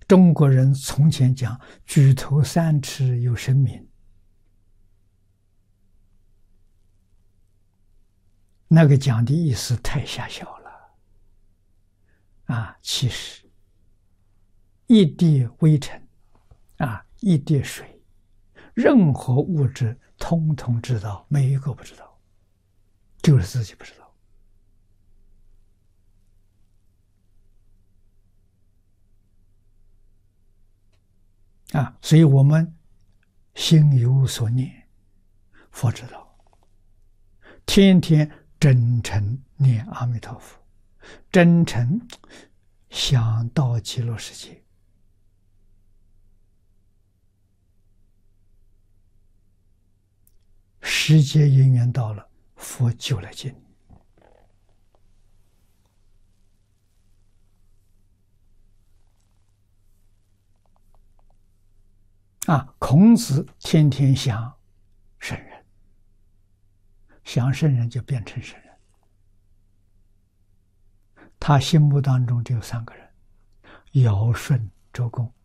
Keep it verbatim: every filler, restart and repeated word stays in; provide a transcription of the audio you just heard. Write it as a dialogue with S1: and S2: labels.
S1: 中国人从前讲举头三尺有神明，那个讲的意思太狭小了啊！其实一滴微尘啊，一滴水，任何物质通通知道，没一个不知道，就是自己不知道。啊，所以我们心有所念，佛知道，天天真诚念阿弥陀佛，真诚想到极乐世界，时节因缘到了，佛就来接你。啊，孔子天天想圣人，想圣人就变成圣人。他心目当中只有三个人：尧舜周公。